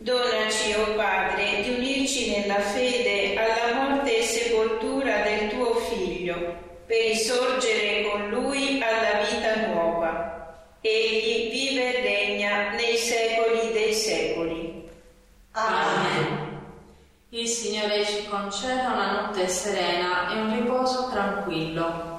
Donaci, o Padre, di unirci nella fede alla morte e sepoltura del tuo Figlio, per risorgere con Lui alla vita nuova. Egli vive e regna nei secoli dei secoli. Amen. Il Signore ci conceda una notte serena e un riposo tranquillo.